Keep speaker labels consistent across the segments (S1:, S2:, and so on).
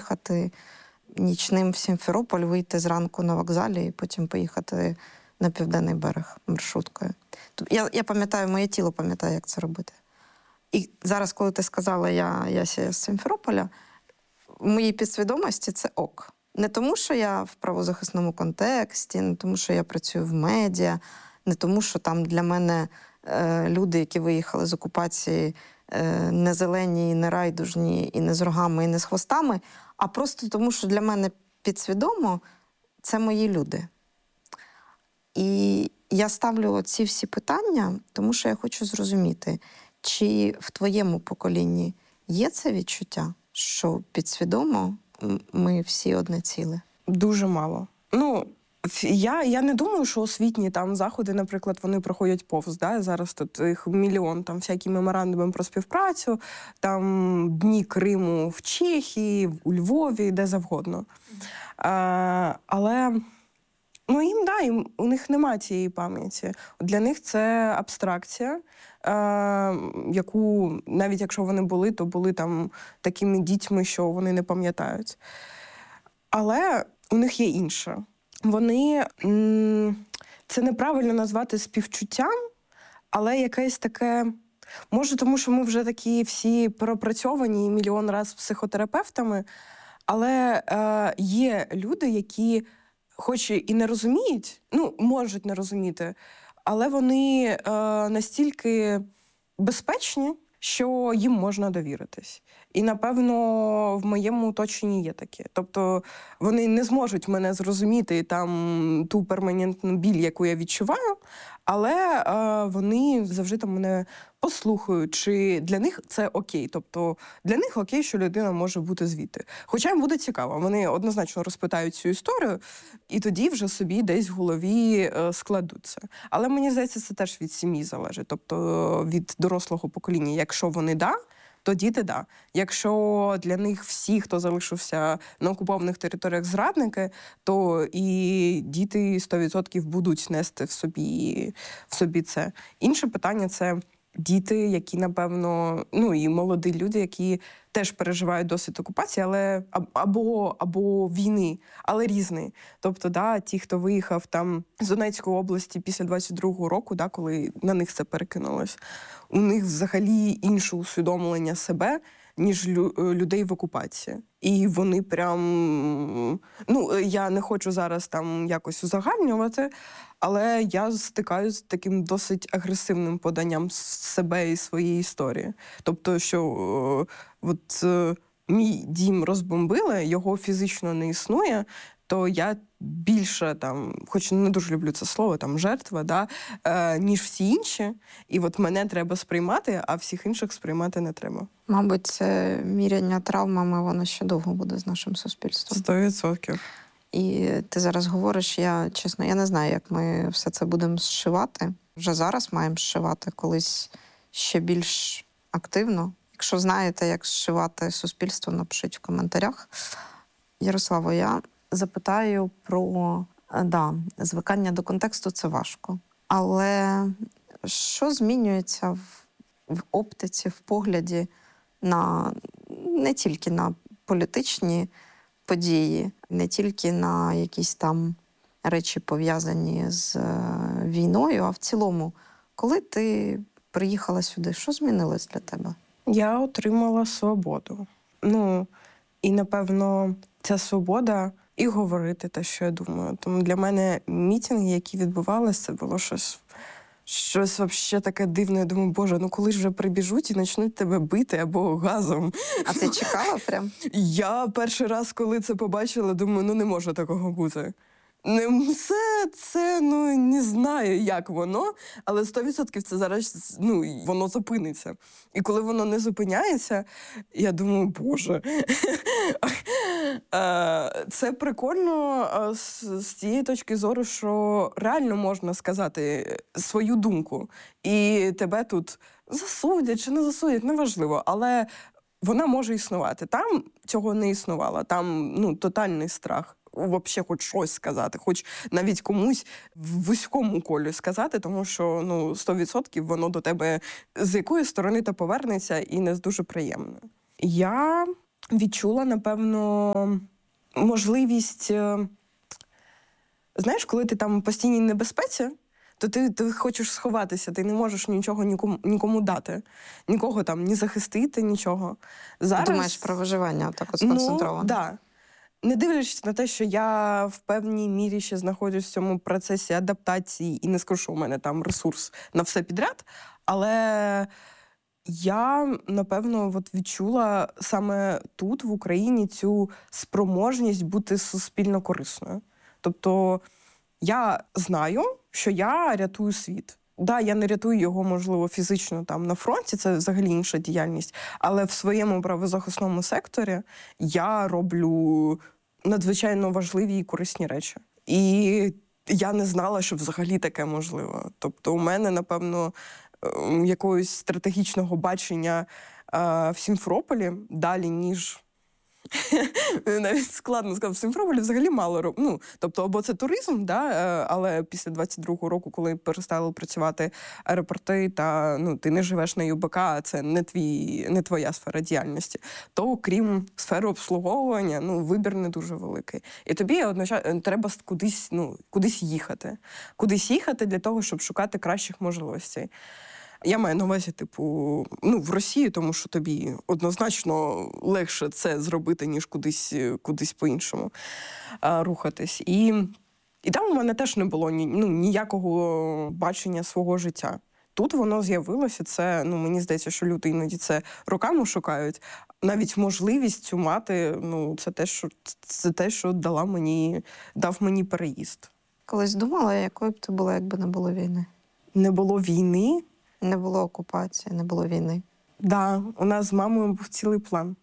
S1: поїхати нічним в Сімферополь, вийти зранку на вокзалі і потім поїхати на Південний берег маршруткою. Я пам'ятаю, моє тіло пам'ятає, як це робити. І зараз, коли ти сказала, я з Сімферополя, в моїй підсвідомості це ок. Не тому, що я в правозахисному контексті, не тому, що я працюю в медіа, не тому, що там для мене люди, які виїхали з окупації, не зелені, не райдужні, і не з рогами, і не з хвостами, а просто тому, що для мене підсвідомо це мої люди. І я ставлю ці всі питання, тому що я хочу зрозуміти, чи в твоєму поколінні є це відчуття, що підсвідомо ми всі одне ціле?
S2: Дуже мало. Я не думаю, що освітні там заходи, наприклад, вони проходять повз. Да? Зараз тут їх мільйон, там всякі меморандуми про співпрацю, там Дні Криму в Чехії, у Львові, де завгодно. Але у них немає цієї пам'яті. Для них це абстракція, яку, навіть якщо вони були, то були там такими дітьми, що вони не пам'ятають. Але у них є інше. Вони, це неправильно назвати співчуттям, але якесь таке, може тому, що ми вже такі всі пропрацьовані мільйон раз з психотерапевтами, але є люди, які хоч і не розуміють, можуть не розуміти, але вони настільки безпечні, що їм можна довіритись. І, напевно, в моєму оточенні є таке. Тобто вони не зможуть мене зрозуміти там ту перманентну біль, яку я відчуваю, але вони завжди там мене послухають, чи для них це окей. Тобто для них окей, що людина може бути звідти. Хоча їм буде цікаво, вони однозначно розпитають цю історію, і тоді вже собі десь в голові складуться. Але мені здається, це теж від сім'ї залежить, тобто від дорослого покоління. Якщо вони то діти – да. Якщо для них всі, хто залишився на окупованих територіях зрадники, то і діти 100% будуть нести в собі це. Інше питання – це діти, які, напевно, і молоді люди, які теж переживають досвід окупації, але або війни, але різний. Тобто, ті, хто виїхав там з Донецької області після 22-го року, коли на них це перекинулось, у них взагалі інше усвідомлення себе, ніж людей в окупації. І вони прям... я не хочу зараз там якось узагальнювати, але я стикаюся з таким досить агресивним поданням себе і своєї історії. Тобто, що мій дім розбомбили, його фізично не існує, то я більше там, хоч не дуже люблю це слово, там жертва, ніж всі інші. І мене треба сприймати, а всіх інших сприймати не треба.
S1: Мабуть, це міряння травмами, воно ще довго буде з нашим суспільством.
S2: 100%.
S1: І ти зараз говориш, я не знаю, як ми все це будемо зшивати. Вже зараз маємо зшивати, колись ще більш активно. Якщо знаєте, як зшивати суспільство, напишіть в коментарях. Ярославо, я запитаю про, звикання до контексту – це важко. Але що змінюється в оптиці, в погляді не тільки на політичні події, не тільки на якісь там речі, пов'язані з війною, а в цілому, коли ти приїхала сюди, що змінилось для тебе?
S2: Я отримала свободу. І, напевно, ця свобода і говорити те, що я думаю. Тому для мене мітинги, які відбувалися, це було щось взагалі таке дивне. Я думаю, Боже, коли ж вже прибіжуть і почнуть тебе бити або газом.
S1: А ти чекала прям?
S2: Я перший раз, коли це побачила, думаю, не може такого бути. Це не знаю, як воно, але 100% це зараз, воно зупиниться. І коли воно не зупиняється, я думаю, Боже. Це прикольно з тієї точки зору, що реально можна сказати свою думку. І тебе тут засудять чи не засудять, неважливо, але вона може існувати. Там цього не існувало, там тотальний страх. Взагалі хоч щось сказати, хоч навіть комусь в вузькому колі сказати, тому що 100% воно до тебе з якої сторони то повернеться і не дуже приємно. Я відчула, напевно, можливість. Знаєш, коли ти там в постійній небезпеці, то ти хочеш сховатися, ти не можеш нічого нікому дати. Нікого там ні захистити, нічого. Зараз,
S1: Думаєш про виживання, так от сконцентровано.
S2: Ну, да. Не дивлячись на те, що я в певній мірі ще знаходжусь в цьому процесі адаптації і не скажу, що у мене там ресурс на все підряд, але я, напевно, от відчула саме тут, в Україні, цю спроможність бути суспільно корисною. Тобто я знаю, що я рятую світ. Да, я не рятую його, можливо, фізично там на фронті, це взагалі інша діяльність, але в своєму правозахисному секторі я роблю надзвичайно важливі і корисні речі. І я не знала, що взагалі таке можливо. Тобто у мене, напевно, якогось стратегічного бачення в Сімферополі далі, ніж навіть складно сказати, в Сімферополі взагалі мало. Ну, тобто, або це туризм, да, але після 22-го року, коли перестали працювати аеропорти, та ти не живеш на ЮБК, а це не твоя сфера діяльності, то крім сфери обслуговування, вибір не дуже великий. І тобі одночасно треба кудись їхати. Кудись їхати для того, щоб шукати кращих можливостей. Я маю на увазі, в Росію, тому що тобі однозначно легше це зробити, ніж кудись по-іншому рухатись. І там у мене теж не було ніякого бачення свого життя. Тут воно з'явилося, це, мені здається, що люди іноді це роками шукають. Навіть можливість цю мати, це те, що дав мені переїзд.
S1: Колись думала, якою б ти була, якби не було війни?
S2: Не було війни?
S1: Не було окупації, не було війни.
S2: Да, у нас з мамою був цілий план.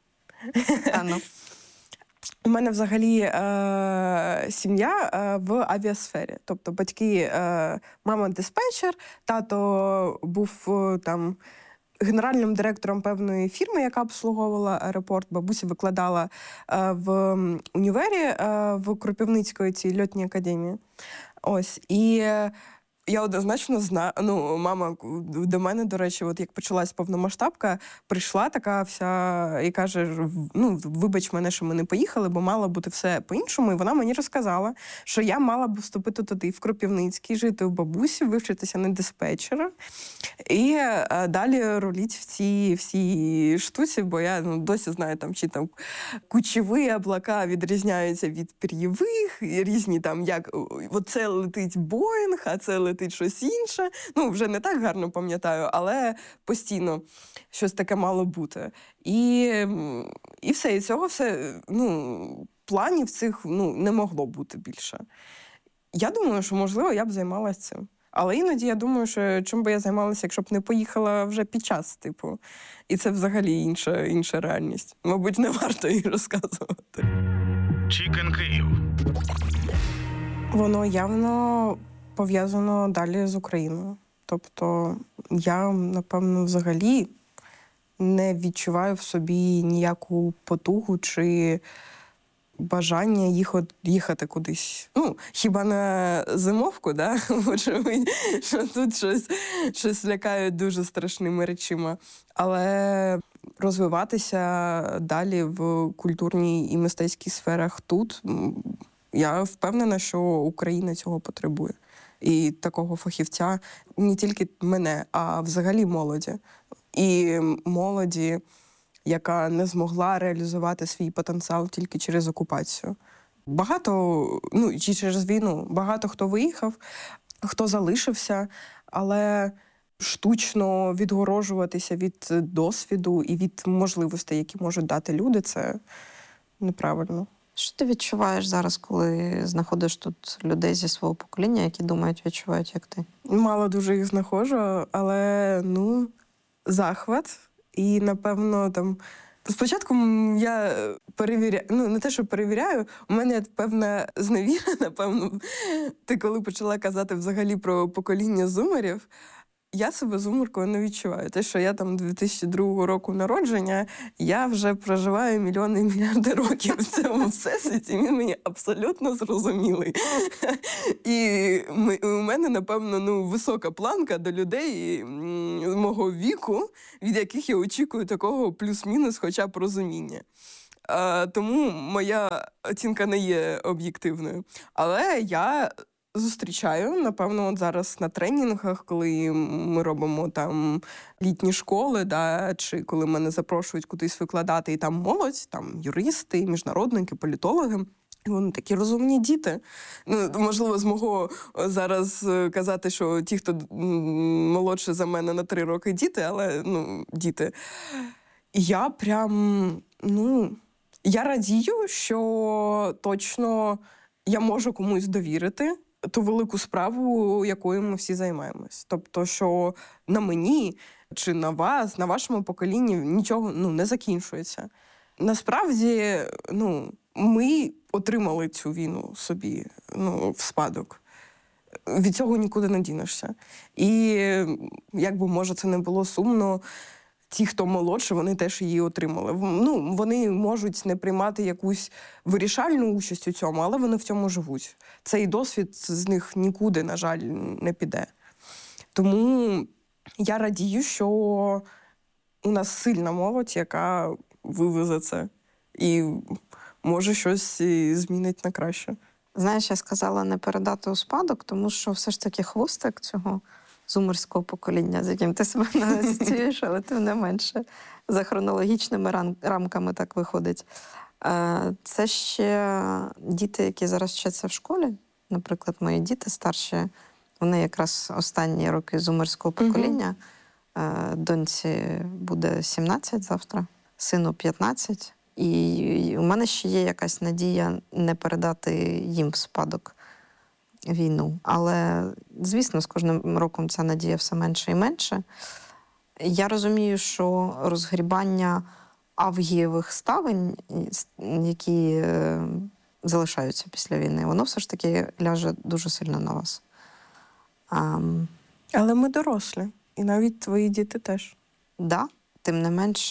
S2: У мене взагалі сім'я в авіасфері. Тобто батьки, мама диспетчер, тато був там генеральним директором певної фірми, яка обслуговувала аеропорт. Бабуся викладала в універі в Кропивницької цій льотній академії. Ось. І я однозначно знаю, мама до мене, до речі, от як почалась повномасштабка, прийшла така вся і каже, вибач мене, що ми не поїхали, бо мало бути все по-іншому. І вона мені розказала, що я мала б вступити туди, в Кропивницький, жити у бабусі, вивчитися на диспетчера. І далі руліть в цій всій штуці, бо я досі знаю, чи кучові облака відрізняються від пір'євих, різні як оце летить Боїнг, а це летить щось інше. Вже не так гарно пам'ятаю, але постійно щось таке мало бути. І все, і цього все, планів цих, не могло бути більше. Я думаю, що, можливо, я б займалася цим. Але іноді я думаю, що чим би я займалася, якщо б не поїхала вже під час, І це взагалі інша реальність. Мабуть, не варто її розказувати.
S3: Чікен Київ.
S2: Воно явно пов'язано далі з Україною. Тобто я, напевно, взагалі не відчуваю в собі ніяку потугу чи бажання їхати кудись. Хіба на зимовку, да? Вочевидь, що тут щось лякають дуже страшними речима. Але розвиватися далі в культурній і мистецькій сферах тут, я впевнена, що Україна цього потребує. І такого фахівця не тільки мене, а взагалі молоді. І молоді, яка не змогла реалізувати свій потенціал тільки через окупацію. Чи через війну. Багато хто виїхав, хто залишився, але штучно відгорожуватися від досвіду і від можливостей, які можуть дати люди, це неправильно.
S1: Що ти відчуваєш зараз, коли знаходиш тут людей зі свого покоління, які думають, відчувають, як ти?
S2: Мало дуже їх знаходжу, але, захват. І, напевно, спочатку я перевіряю, не те, що перевіряю, у мене певна зневіра, напевно. Ти коли почала казати взагалі про покоління зумерів, я себе зумеркою не відчуваю. Те, що я 2002 року народження, я вже проживаю мільйони і мільярди років в цьому всесвіті, він мені абсолютно зрозумілий. І у мене, напевно, висока планка до людей мого віку, від яких я очікую такого плюс-мінус хоча б розуміння. тому моя оцінка не є об'єктивною. Але я зустрічаю, напевно, от зараз на тренінгах, коли ми робимо там літні школи, да, чи коли мене запрошують кудись викладати, і там молодь, там юристи, міжнародники, політологи. І вони такі розумні діти. Ну, можливо, змогу зараз казати, що ті, хто молодше за мене на 3 роки діти, але діти. І я прям, я радію, що точно я можу комусь довірити ту велику справу, якою ми всі займаємось. Тобто, що на мені чи на вас, на вашому поколінні нічого не закінчується. Насправді, ми отримали цю війну собі в спадок. Від цього нікуди не дінешся. І, може це не було сумно, ті, хто молодше, вони теж її отримали. Вони можуть не приймати якусь вирішальну участь у цьому, але вони в цьому живуть. Цей досвід з них нікуди, на жаль, не піде. Тому я радію, що у нас сильна молодь, яка вивезе це і може щось змінить на краще.
S1: Знаєш, я сказала не передати у спадок, тому що все ж таки хвостик цього зумерського покоління, з яким ти себе не асоціюєш, але тим не менше за хронологічними рамками так виходить. Це ще діти, які зараз вчаться в школі. Наприклад, мої діти старші, вони якраз останні роки зумерського покоління. Доньці буде 17 завтра, сину 15. І у мене ще є якась надія не передати їм в спадок війну. Але, звісно, з кожним роком ця надія все менше і менше. Я розумію, що розгрібання авгієвих ставень, які залишаються після війни, воно все ж таки ляже дуже сильно на вас.
S2: Але ми дорослі. І навіть твої діти теж.
S1: Да, тим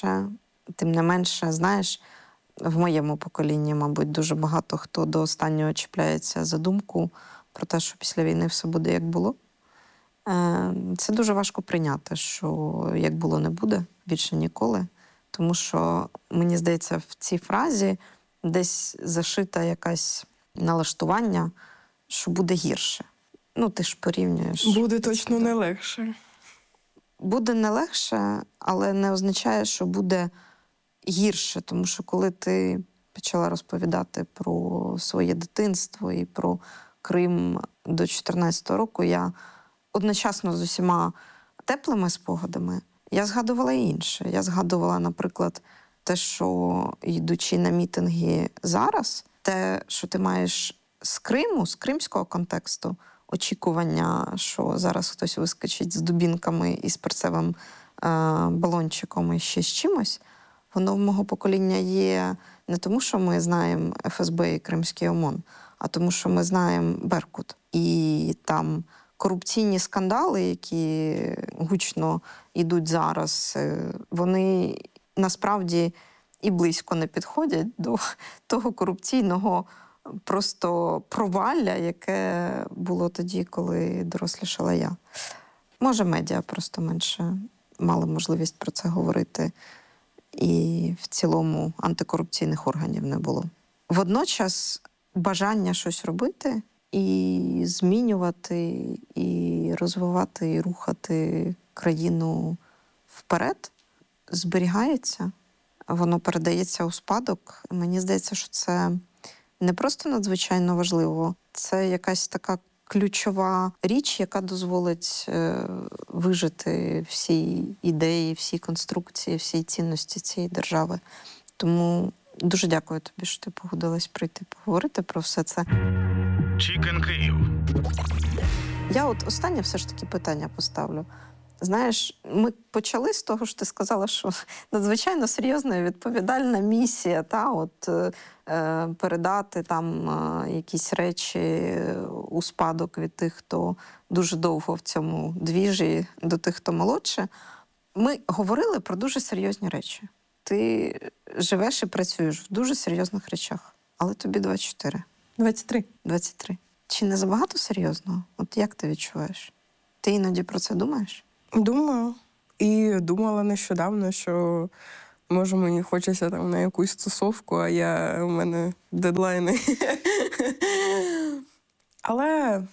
S1: не менше, знаєш, в моєму поколінні, мабуть, дуже багато хто до останнього чіпляється за думку про те, що після війни все буде як було. Це дуже важко прийняти, що як було, не буде більше ніколи. Тому що, мені здається, в цій фразі десь зашита якесь налаштування, що буде гірше. Ти ж порівнюєш.
S2: Буде точно не легше.
S1: Буде не легше, але не означає, що буде гірше. Тому що коли ти почала розповідати про своє дитинство і про Крим до 14-го року, я одночасно з усіма теплими спогадами, я згадувала і інше. Я згадувала, наприклад, те, що йдучи на мітинги зараз, те, що ти маєш з Криму, з кримського контексту, очікування, що зараз хтось вискочить з дубінками і з перцевим балончиком і ще з чимось, воно в мого покоління є не тому, що ми знаємо ФСБ і Кримський ОМОН, а тому, що ми знаємо Беркут. І там корупційні скандали, які гучно йдуть зараз, вони насправді і близько не підходять до того корупційного просто провалля, яке було тоді, коли дорослішала я. Може, медіа просто менше мали можливість про це говорити. І в цілому антикорупційних органів не було. Водночас бажання щось робити і змінювати, і розвивати, і рухати країну вперед зберігається. Воно передається у спадок. Мені здається, що це не просто надзвичайно важливо, це якась така ключова річ, яка дозволить вижити всі ідеї, всі конструкції, всі цінності цієї держави. Тому дуже дякую тобі, що ти погодилась прийти поговорити про все це.
S3: Chicken Київ.
S1: Я останнє все ж таки питання поставлю. Знаєш, ми почали з того, що ти сказала, що надзвичайно серйозна і відповідальна місія, передати там якісь речі у спадок від тих, хто дуже довго в цьому двіжі, до тих, хто молодше. Ми говорили про дуже серйозні речі. Ти живеш і працюєш в дуже серйозних речах, але тобі 24.
S2: 23.
S1: 23. Чи не забагато серйозного? От як ти відчуваєш? Ти іноді про це думаєш?
S2: Думаю. І думала нещодавно, що Може, мені хочеться там на якусь тусовку, а у мене дедлайни. Але,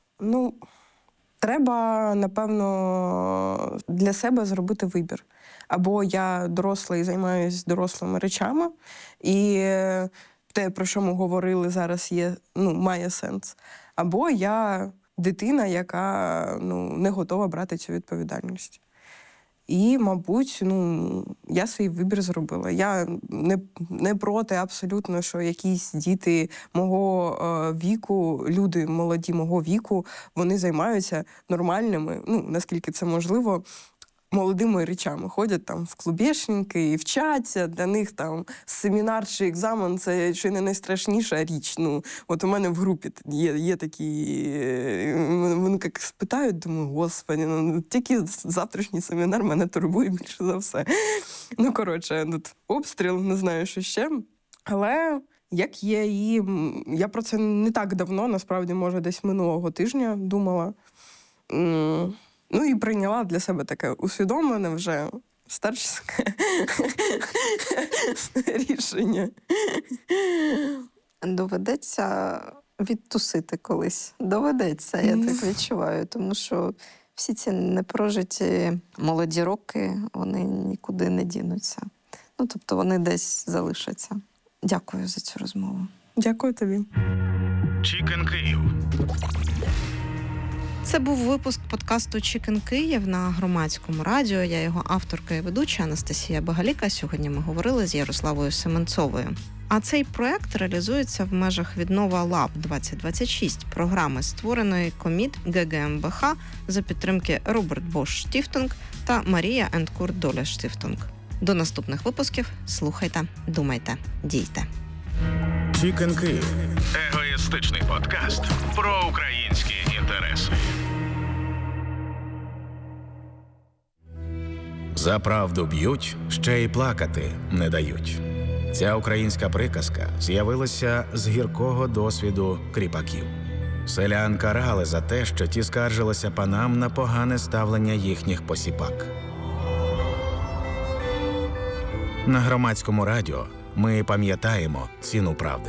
S2: треба, напевно, для себе зробити вибір. Або я доросла і займаюся дорослими речами, і те, про що ми говорили зараз, має сенс. Або я дитина, яка не готова брати цю відповідальність. І, мабуть, я свій вибір зробила. Я не проти абсолютно, що якісь діти мого віку, люди молоді мого віку, вони займаються нормальними, наскільки це можливо, молодими речами. Ходять там в клубешники і вчаться, для них там семінар чи екзамен – це чи не найстрашніша річ. От у мене в групі є такі, вони як спитають, думаю, господи, тільки завтрашній семінар мене турбує більше за все. Тут обстріл, не знаю, що ще. Але як є, і я про це не так давно, насправді, може, десь минулого тижня думала. І прийняла для себе таке усвідомлене вже старчеське рішення.
S1: Доведеться відтусити колись. Доведеться, я так відчуваю. Тому що всі ці непрожиті молоді роки, вони нікуди не дінуться. Тобто вони десь залишаться. Дякую за цю розмову.
S2: Дякую тобі.
S3: Chicken Київ.
S1: Це був випуск подкасту «Chicken Київ» на Громадському радіо. Я його авторка і ведуча Анастасія Багаліка. Сьогодні ми говорили з Ярославою Семенцовою. А цей проект реалізується в межах «Віднова Лаб 2026» програми, створеної КОМІТ ГГМБХ за підтримки Роберт Бош Штіфтунг та Марія енд Курт Доля Штіфтунг. До наступних випусків слухайте, думайте, дійте.
S3: Chicken Київ. Егоїстичний подкаст про українські інтереси. За правду б'ють, ще й плакати не дають. Ця українська приказка з'явилася з гіркого досвіду кріпаків. Селян карали за те, що ті скаржилися панам на погане ставлення їхніх посіпак. На Громадському радіо ми пам'ятаємо ціну правди.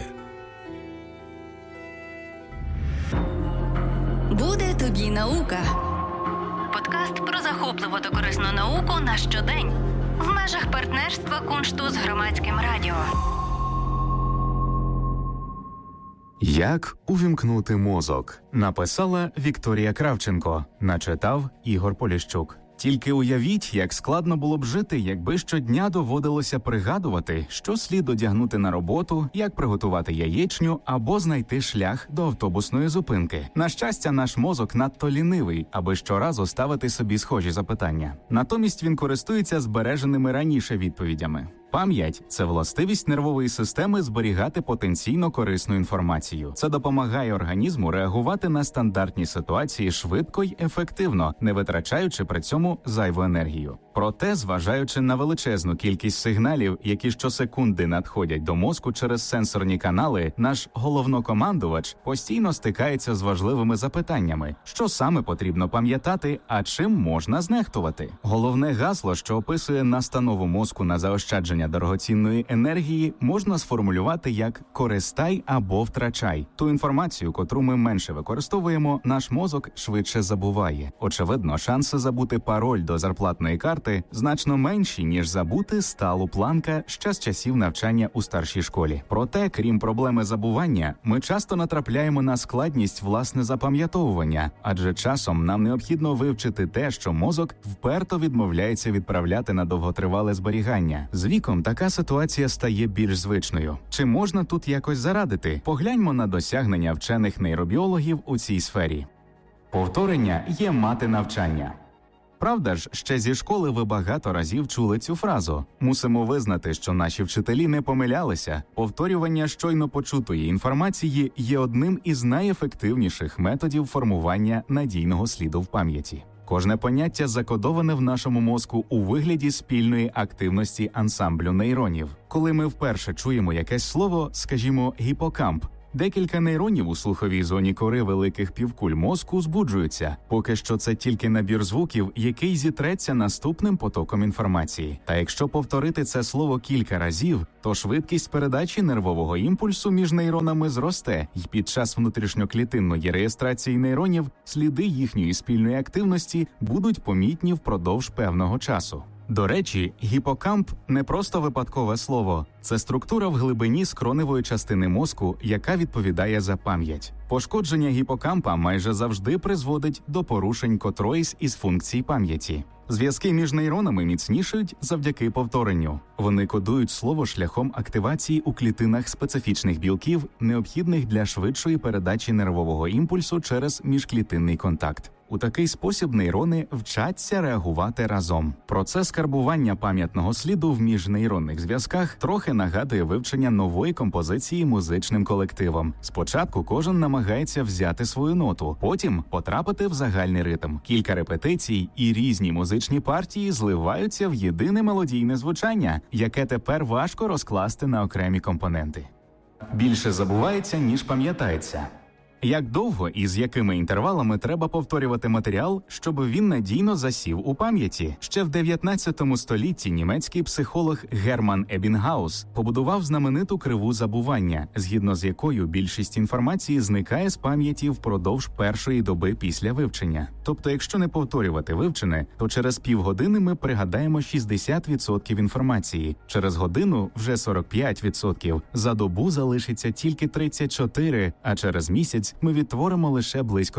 S4: Буде тобі наука. Подкаст про захопливу та корисну науку на щодень. В межах партнерства Куншту з Громадським радіо.
S5: Як увімкнути мозок? Написала Вікторія Кравченко. Начитав Ігор Поліщук. Тільки уявіть, як складно було б жити, якби щодня доводилося пригадувати, що слід одягнути на роботу, як приготувати яєчню або знайти шлях до автобусної зупинки. На щастя, наш мозок надто лінивий, аби щоразу ставити собі схожі запитання. Натомість він користується збереженими раніше відповідями. Пам'ять – це властивість нервової системи зберігати потенційно корисну інформацію. Це допомагає організму реагувати на стандартні ситуації швидко й ефективно, не витрачаючи при цьому зайву енергію. Проте, зважаючи на величезну кількість сигналів, які щосекунди надходять до мозку через сенсорні канали, наш головнокомандувач постійно стикається з важливими запитаннями, що саме потрібно пам'ятати, а чим можна знехтувати. Головне гасло, що описує настанову мозку на заощадження дорогоцінної енергії, можна сформулювати як «користай або втрачай». Ту інформацію, котру ми менше використовуємо, наш мозок швидше забуває. Очевидно, шанси забути пароль до зарплатної карти значно менші, ніж забути сталу планка ще з часів навчання у старшій школі. Проте, крім проблеми забування, ми часто натрапляємо на складність власне запам'ятовування, адже часом нам необхідно вивчити те, що мозок вперто відмовляється відправляти на довготривале зберігання. З віком така ситуація стає більш звичною. Чи можна тут якось зарадити? Погляньмо на досягнення вчених нейробіологів у цій сфері. Повторення є мати навчання. Правда ж, ще зі школи ви багато разів чули цю фразу. Мусимо визнати, що наші вчителі не помилялися. Повторювання щойно почутої інформації є одним із найефективніших методів формування надійного сліду в пам'яті. Кожне поняття закодоване в нашому мозку у вигляді спільної активності ансамблю нейронів. Коли ми вперше чуємо якесь слово, скажімо, гіпокамп, Декілька нейронів у слуховій зоні кори великих півкуль мозку збуджуються. Поки що це тільки набір звуків, який зітреться наступним потоком інформації. Та якщо повторити це слово кілька разів, то швидкість передачі нервового імпульсу між нейронами зросте, і під час внутрішньоклітинної реєстрації нейронів сліди їхньої спільної активності будуть помітні впродовж певного часу. До речі, гіпокамп – не просто випадкове слово. Це структура в глибині скроневої частини мозку, яка відповідає за пам'ять. Пошкодження гіпокампа майже завжди призводить до порушень котроїсь із функцій пам'яті. Зв'язки між нейронами міцнішають завдяки повторенню. Вони кодують слово шляхом активації у клітинах специфічних білків, необхідних для швидшої передачі нервового імпульсу через міжклітинний контакт. У такий спосіб нейрони вчаться реагувати разом. Процес карбування пам'ятного сліду в міжнейронних зв'язках трохи нагадує вивчення нової композиції музичним колективом. Спочатку кожен намагається взяти свою ноту, потім потрапити в загальний ритм. Кілька репетицій і різні музичні партії зливаються в єдине мелодійне звучання, яке тепер важко розкласти на окремі компоненти. Більше забувається, ніж пам'ятається. Як довго і з якими інтервалами треба повторювати матеріал, щоб він надійно засів у пам'яті? Ще в 19 столітті німецький психолог Герман Ебінгаус побудував знамениту криву забування, згідно з якою більшість інформації зникає з пам'яті впродовж першої доби після вивчення. Тобто, якщо не повторювати вивчене, то через півгодини ми пригадаємо 60% інформації, через годину – вже 45%, за добу залишиться тільки 34%, а через місяць ми відтворимо лише близько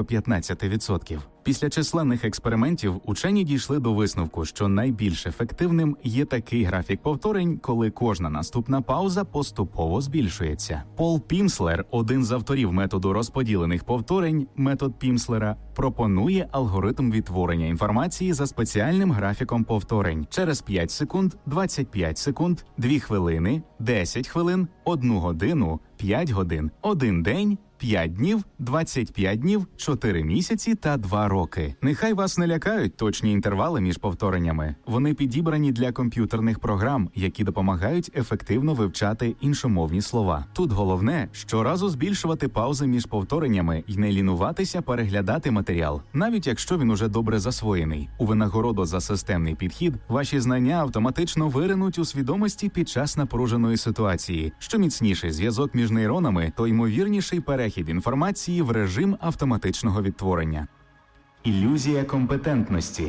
S5: 15%. Після численних експериментів учені дійшли до висновку, що найбільш ефективним є такий графік повторень, коли кожна наступна пауза поступово збільшується. Пол Пімслер, один з авторів методу розподілених повторень, метод Пімслера, пропонує алгоритм відтворення інформації за спеціальним графіком повторень. Через 5 секунд, 25 секунд, 2 хвилини, 10 хвилин, 1 годину, 5 годин, 1 день, 5 днів, 25 днів, 4 місяці та 2 роки. Нехай вас не лякають точні інтервали між повтореннями. Вони підібрані для комп'ютерних програм, які допомагають ефективно вивчати іншомовні слова. Тут головне – щоразу збільшувати паузи між повтореннями і не лінуватися переглядати матеріал, навіть якщо він уже добре засвоєний. У винагороду за системний підхід ваші знання автоматично виринуть у свідомості під час напруженої ситуації. Що міцніший зв'язок між нейронами, то ймовірніший перехід інформації в режим автоматичного відтворення. Ілюзія компетентності.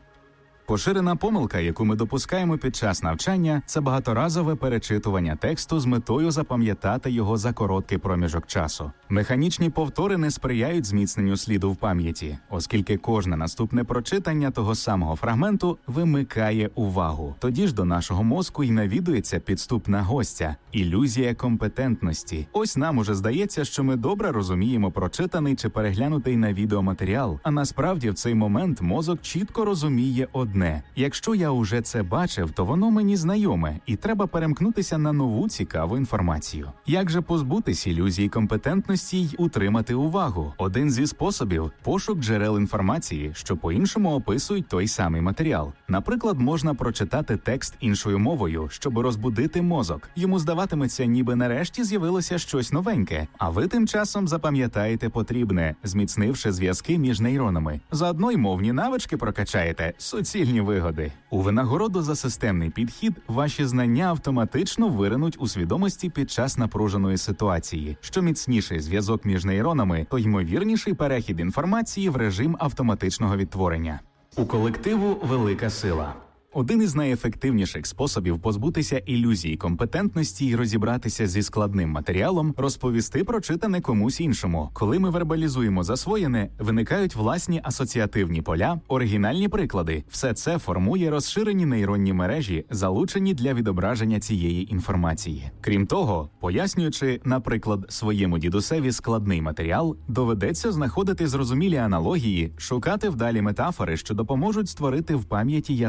S5: Поширена помилка, яку ми допускаємо під час навчання, це багаторазове перечитування тексту з метою запам'ятати його за короткий проміжок часу. Механічні повтори не сприяють зміцненню сліду в пам'яті, оскільки кожне наступне прочитання того самого фрагменту вимикає увагу. Тоді ж до нашого мозку й навідується підступна гостя – ілюзія компетентності. Ось нам уже здається, що ми добре розуміємо прочитаний чи переглянутий на відеоматеріал, а насправді в цей момент мозок чітко розуміє одне. Якщо я уже це бачив, то воно мені знайоме, і треба перемкнутися на нову цікаву інформацію. Як же позбутись ілюзії компетентності й утримати увагу? Один зі способів – пошук джерел інформації, що по-іншому описують той самий матеріал. Наприклад, можна прочитати текст іншою мовою, щоб розбудити мозок. Йому здаватиметься, ніби нарешті з'явилося щось новеньке, а ви тим часом запам'ятаєте потрібне, зміцнивши зв'язки між нейронами. Заодно й мовні навички прокачаєте, суцільні вигоди. У винагороду за системний підхід ваші знання автоматично виринуть у свідомості під час напруженої ситуації. Що міцніший зв'язок між нейронами, то ймовірніший перехід інформації в режим автоматичного відтворення. У колективу велика сила. Один із найефективніших способів позбутися ілюзії компетентності і розібратися зі складним матеріалом – розповісти прочитане комусь іншому. Коли ми вербалізуємо засвоєне, виникають власні асоціативні поля, оригінальні приклади. Все це формує розширені нейронні мережі, залучені для відображення цієї інформації. Крім того, пояснюючи, наприклад, своєму дідусеві складний матеріал, доведеться знаходити зрозумілі аналогії, шукати вдалі метафори, що допоможуть створити в пам'яті яскраві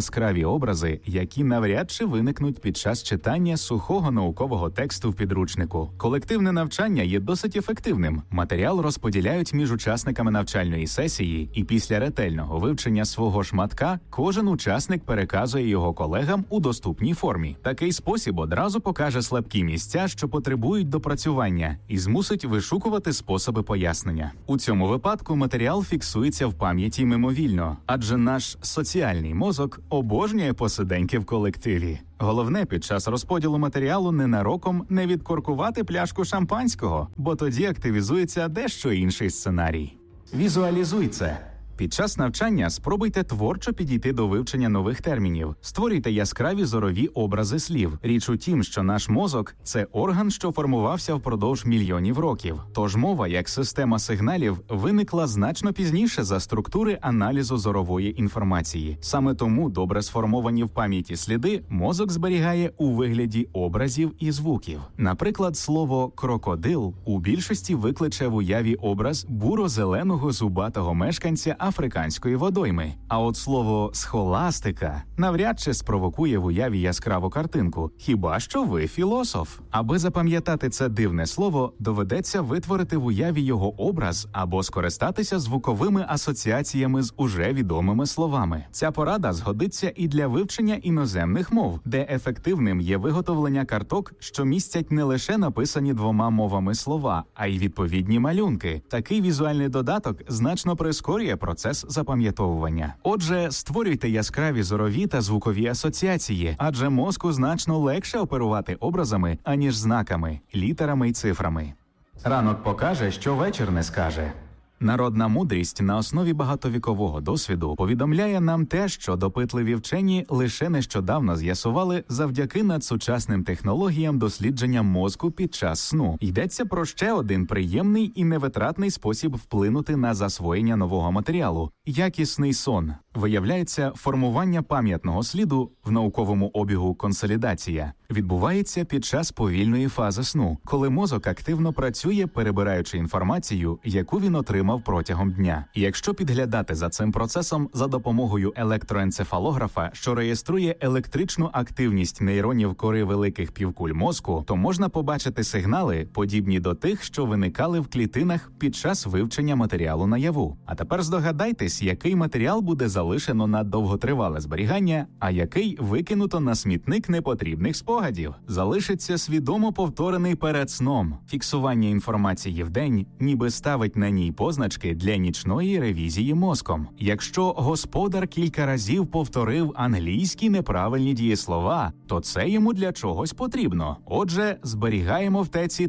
S5: образи, які навряд чи виникнуть під час читання сухого наукового тексту в підручнику. Колективне навчання є досить ефективним. Матеріал розподіляють між учасниками навчальної сесії, і після ретельного вивчення свого шматка кожен учасник переказує його колегам у доступній формі. Такий спосіб одразу покаже слабкі місця, що потребують допрацювання, і змусить вишукувати способи пояснення. У цьому випадку матеріал фіксується в пам'яті мимовільно, адже наш соціальний мозок обожнює посиденьки в колективі. Головне під час розподілу матеріалу ненароком не відкоркувати пляшку шампанського, бо тоді активізується дещо інший сценарій. Візуалізуй це. Під час навчання спробуйте творчо підійти до вивчення нових термінів. Створюйте яскраві зорові образи слів. Річ у тім, що наш мозок – це орган, що формувався впродовж мільйонів років. Тож мова, як система сигналів, виникла значно пізніше за структури аналізу зорової інформації. Саме тому добре сформовані в пам'яті сліди мозок зберігає у вигляді образів і звуків. Наприклад, слово «крокодил» у більшості викличе в уяві образ буро-зеленого зубатого мешканця африканської водойми. А от слово «схоластика» навряд чи спровокує в уяві яскраву картинку, хіба що ви філософ. Аби запам'ятати це дивне слово, доведеться витворити в уяві його образ або скористатися звуковими асоціаціями з уже відомими словами. Ця порада згодиться і для вивчення іноземних мов, де ефективним є виготовлення карток, що містять не лише написані двома мовами слова, а й відповідні малюнки. Такий візуальний додаток значно прискорює процес запам'ятовування. Отже, створюйте яскраві зорові та звукові асоціації, адже мозку значно легше оперувати образами, аніж знаками, літерами й цифрами. Ранок покаже, що вечір не скаже. Народна мудрість на основі багатовікового досвіду повідомляє нам те, що допитливі вчені лише нещодавно з'ясували завдяки надсучасним технологіям дослідження мозку під час сну. Йдеться про ще один приємний і невитратний спосіб вплинути на засвоєння нового матеріалу – якісний сон. Виявляється, формування пам'ятного сліду в науковому обігу консолідація відбувається під час повільної фази сну, коли мозок активно працює, перебираючи інформацію, яку він отримав протягом дня. І якщо підглядати за цим процесом за допомогою електроенцефалографа, що реєструє електричну активність нейронів кори великих півкуль мозку, то можна побачити сигнали, подібні до тих, що виникали в клітинах під час вивчення матеріалу наяву. А тепер здогадайтесь, який матеріал буде залишено на довготривале зберігання, а який викинуто на смітник непотрібних спогадів. Залишиться свідомо повторений перед сном. Фіксування інформації вдень ніби ставить на ній позначки для нічної ревізії мозком. Якщо господар кілька разів повторив англійські неправильні дієслова, то це йому для чогось потрібно. Отже, зберігаємо в теці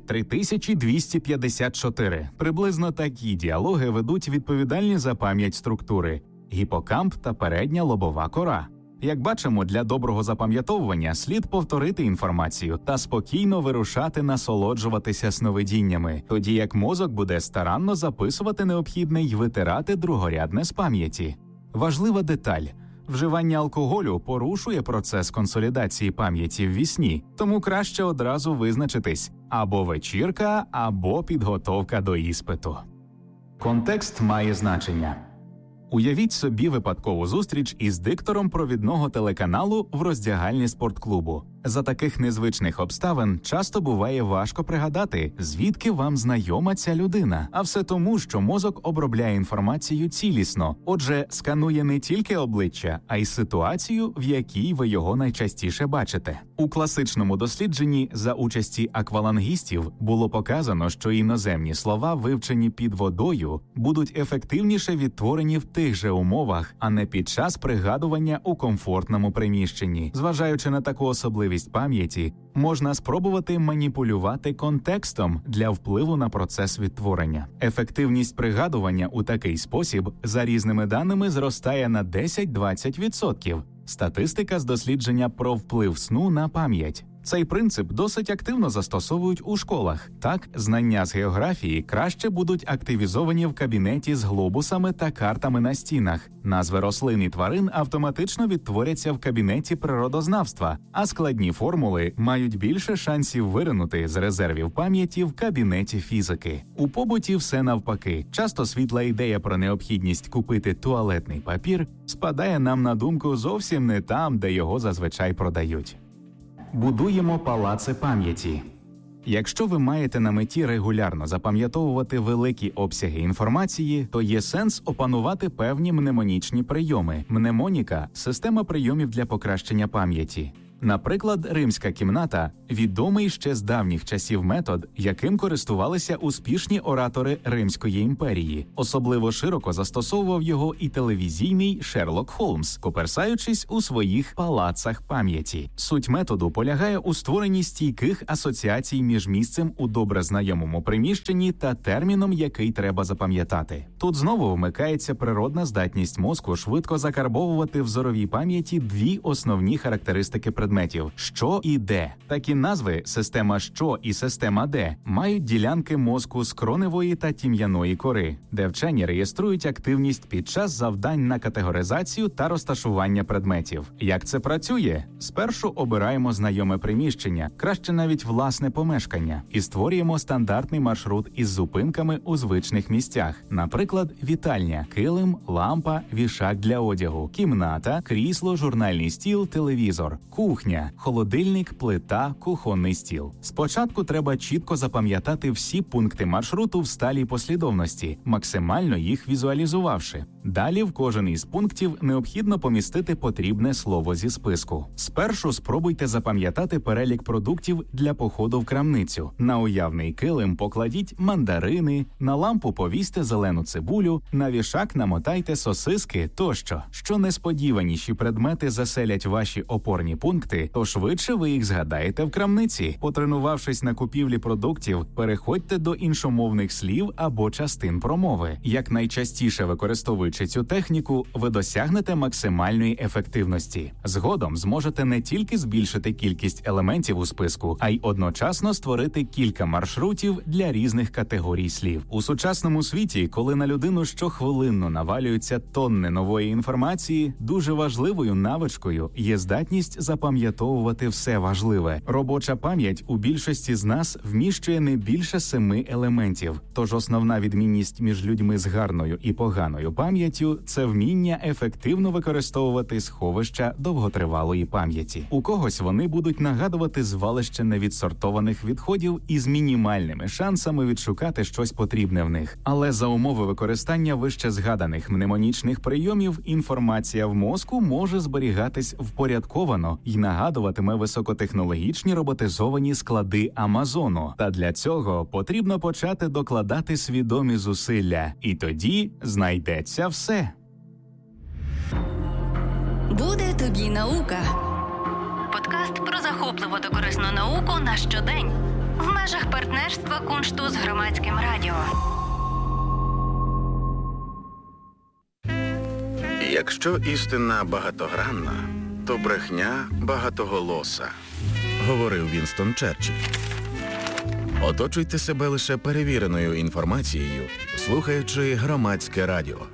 S5: 3254. Приблизно такі діалоги ведуть відповідальні за пам'ять структури – гіпокамп та передня лобова кора. Як бачимо, для доброго запам'ятовування слід повторити інформацію та спокійно вирушати насолоджуватися сновидіннями, тоді як мозок буде старанно записувати необхідне й витирати другорядне з пам'яті. Важлива деталь. Вживання алкоголю порушує процес консолідації пам'яті в вісні, тому краще одразу визначитись – або вечірка, або підготовка до іспиту. Контекст має значення. Уявіть собі випадкову зустріч із диктором провідного телеканалу в роздягальні спортклубу. За таких незвичних обставин часто буває важко пригадати, звідки вам знайома ця людина. А все тому, що мозок обробляє інформацію цілісно. Отже, сканує не тільки обличчя, а й ситуацію, в якій ви його найчастіше бачите. У класичному дослідженні за участі аквалангістів було показано, що іноземні слова, вивчені під водою, будуть ефективніше відтворені в тих же умовах, а не під час пригадування у комфортному приміщенні. Зважаючи на таку особливість пам'яті, можна спробувати маніпулювати контекстом для впливу на процес відтворення. Ефективність пригадування у такий спосіб за різними даними зростає на 10-20%. Статистика з дослідження про вплив сну на пам'ять. Цей принцип досить активно застосовують у школах. Так, знання з географії краще будуть активізовані в кабінеті з глобусами та картами на стінах. Назви рослин і тварин автоматично відтворяться в кабінеті природознавства, а складні формули мають більше шансів виринути з резервів пам'яті в кабінеті фізики. У побуті все навпаки. Часто світла ідея про необхідність купити туалетний папір спадає нам на думку зовсім не там, де його зазвичай продають. Будуємо палаци пам'яті. Якщо ви маєте на меті регулярно запам'ятовувати великі обсяги інформації, то є сенс опанувати певні мнемонічні прийоми. Мнемоніка – система прийомів для покращення пам'яті. Наприклад, римська кімната – відомий ще з давніх часів метод, яким користувалися успішні оратори Римської імперії. Особливо широко застосовував його і телевізійний Шерлок Холмс, коперсаючись у своїх палацах пам'яті. Суть методу полягає у створенні стійких асоціацій між місцем у добре знайомому приміщенні та терміном, який треба запам'ятати. Тут знову вмикається природна здатність мозку швидко закарбовувати в зоровій пам'яті дві основні характеристики предметів – що і де. Такі назви «система що» і «система де» мають ділянки мозку скроневої та тім'яної кори, де вчені реєструють активність під час завдань на категоризацію та розташування предметів. Як це працює? Спершу обираємо знайоме приміщення, краще навіть власне помешкання, і створюємо стандартний маршрут із зупинками у звичних місцях. Наприклад, вітальня, килим, лампа, вішак для одягу, кімната, крісло, журнальний стіл, телевізор, кухня, холодильник, плита, кухонний стіл. Спочатку треба чітко запам'ятати всі пункти маршруту в сталій послідовності, максимально їх візуалізувавши. Далі в кожен із пунктів необхідно помістити потрібне слово зі списку. Спершу спробуйте запам'ятати перелік продуктів для походу в крамницю. На уявний килим покладіть мандарини, на лампу повісьте зелену цибулю, на вішак намотайте сосиски тощо. Що несподіваніші предмети заселять ваші опорні пункти, то швидше ви їх згадаєте в крамниці. Потренувавшись на купівлі продуктів, переходьте до іншомовних слів або частин промови. Як найчастіше використовуючи цю техніку, ви досягнете максимальної ефективності. Згодом зможете не тільки збільшити кількість елементів у списку, а й одночасно створити кілька маршрутів для різних категорій слів. У сучасному світі, коли на людину щохвилинно навалюються тонни нової інформації, дуже важливою навичкою є здатність запам'ятовувати все важливе. Робоча пам'ять у більшості з нас вміщує не більше 7 елементів. Тож основна відмінність між людьми з гарною і поганою пам'яттю – це вміння ефективно використовувати сховища довготривалої пам'яті. У когось вони будуть нагадувати звалище невідсортованих відходів із мінімальними шансами відшукати щось потрібне в них. Але за умови використання вище згаданих мнемонічних прийомів інформація в мозку може зберігатись впорядковано і нагадуватиме високотехнологічні роботизовані склади Амазону. Та для цього потрібно почати докладати свідомі зусилля. І тоді знайдеться все.
S4: Буде тобі наука. Подкаст про захопливу та корисну науку на щодень. В межах партнерства Куншту з Громадським радіо.
S3: Якщо істина багатогранна, то брехня багатоголоса, говорив Вінстон Черчилль. Оточуйте себе лише перевіреною інформацією, слухаючи Громадське радіо.